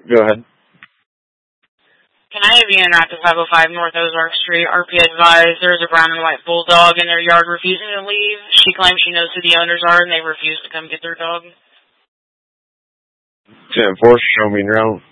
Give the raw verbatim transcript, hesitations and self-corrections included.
Go ahead. Can I have you in Active five oh five North Ozark Street? R P advised there's a brown and white bulldog in their yard refusing to leave. She claims she knows who the owners are and they refuse to come get their dog. ten four, show me around.